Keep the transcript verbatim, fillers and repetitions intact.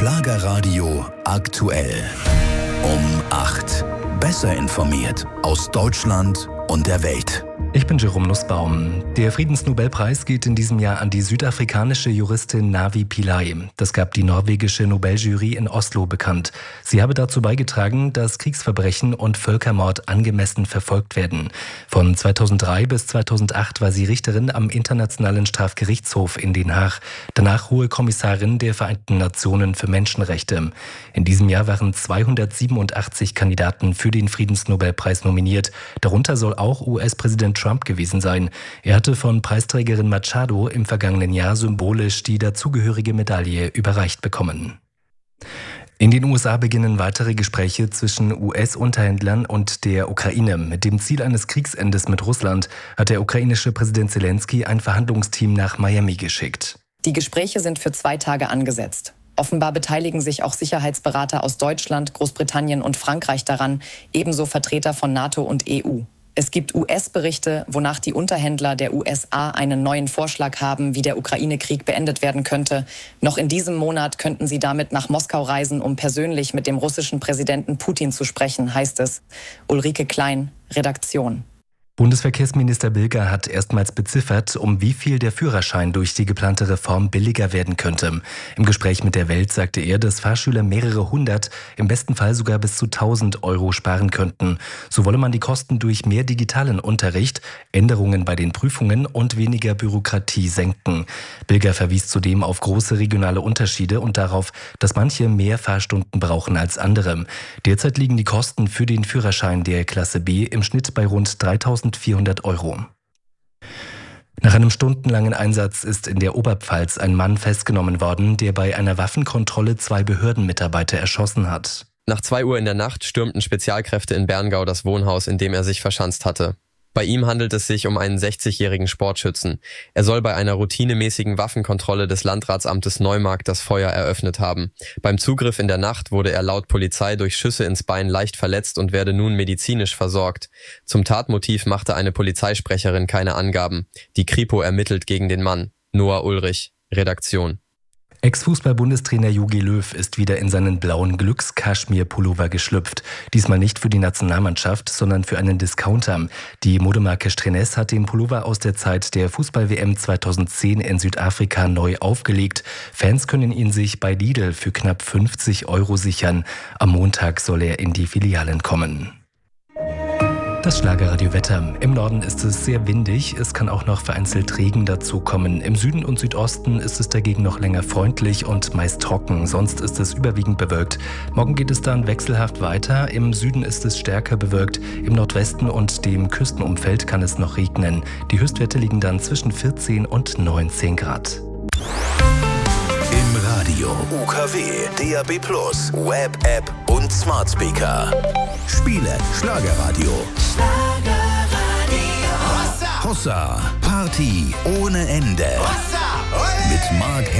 Schlagerradio aktuell. Um acht. Besser informiert aus Deutschland und der Welt. Ich bin Jerome Nussbaum. Der Friedensnobelpreis geht in diesem Jahr an die südafrikanische Juristin Navi Pillay. Das gab die norwegische Nobeljury in Oslo bekannt. Sie habe dazu beigetragen, dass Kriegsverbrechen und Völkermord angemessen verfolgt werden. Von zweitausenddrei bis zweitausendacht war sie Richterin am Internationalen Strafgerichtshof in Den Haag, danach Hohe Kommissarin der Vereinten Nationen für Menschenrechte. In diesem Jahr waren zweihundertsiebenundachtzig Kandidaten für den Friedensnobelpreis nominiert. Darunter soll auch U S-Präsident Trump gewesen sein. Er hatte von Preisträgerin Machado im vergangenen Jahr symbolisch die dazugehörige Medaille überreicht bekommen. In den U S A beginnen weitere Gespräche zwischen U S-Unterhändlern und der Ukraine. Mit dem Ziel eines Kriegsendes mit Russland hat der ukrainische Präsident Zelensky ein Verhandlungsteam nach Miami geschickt. Die Gespräche sind für zwei Tage angesetzt. Offenbar beteiligen sich auch Sicherheitsberater aus Deutschland, Großbritannien und Frankreich daran, ebenso Vertreter von NATO und E U. Es gibt U S-Berichte, wonach die Unterhändler der U S A einen neuen Vorschlag haben, wie der Ukraine-Krieg beendet werden könnte. Noch in diesem Monat könnten sie damit nach Moskau reisen, um persönlich mit dem russischen Präsidenten Putin zu sprechen, heißt es. Ulrike Klein, Redaktion. Bundesverkehrsminister Bilger hat erstmals beziffert, um wie viel der Führerschein durch die geplante Reform billiger werden könnte. Im Gespräch mit der Welt sagte er, dass Fahrschüler mehrere hundert, im besten Fall sogar bis zu tausend Euro sparen könnten. So wolle man die Kosten durch mehr digitalen Unterricht, Änderungen bei den Prüfungen und weniger Bürokratie senken. Bilger verwies zudem auf große regionale Unterschiede und darauf, dass manche mehr Fahrstunden brauchen als andere. Derzeit liegen die Kosten für den Führerschein der Klasse B im Schnitt bei rund dreitausendvierhundert Euro. Nach einem stundenlangen Einsatz ist in der Oberpfalz ein Mann festgenommen worden, der bei einer Waffenkontrolle zwei Behördenmitarbeiter erschossen hat. Nach zwei Uhr in der Nacht stürmten Spezialkräfte in Berngau das Wohnhaus, in dem er sich verschanzt hatte. Bei ihm handelt es sich um einen sechzigjährigen Sportschützen. Er soll bei einer routinemäßigen Waffenkontrolle des Landratsamtes Neumarkt das Feuer eröffnet haben. Beim Zugriff in der Nacht wurde er laut Polizei durch Schüsse ins Bein leicht verletzt und werde nun medizinisch versorgt. Zum Tatmotiv machte eine Polizeisprecherin keine Angaben. Die Kripo ermittelt gegen den Mann. Noah Ulrich, Redaktion. Ex-Fußball-Bundestrainer Jogi Löw ist wieder in seinen blauen Glücks-Kaschmir-Pullover geschlüpft. Diesmal nicht für die Nationalmannschaft, sondern für einen Discounter. Die Modemarke Strenes hat den Pullover aus der Zeit der Fußball-W M zweitausendzehn in Südafrika neu aufgelegt. Fans können ihn sich bei Lidl für knapp fünfzig Euro sichern. Am Montag soll er in die Filialen kommen. Das Schlagerradio-Wetter. Im Norden ist es sehr windig, es kann auch noch vereinzelt Regen dazu kommen. Im Süden und Südosten ist es dagegen noch länger freundlich und meist trocken, sonst ist es überwiegend bewölkt. Morgen geht es dann wechselhaft weiter, im Süden ist es stärker bewölkt, im Nordwesten und dem Küstenumfeld kann es noch regnen. Die Höchstwerte liegen dann zwischen vierzehn und neunzehn Grad. Im Radio U K W, D A B plus, Web-App und Smart Speaker. Spiele Schlagerradio. Schlagerradio. Hossa. Hossa. Party ohne Ende. Hossa. Mit Marc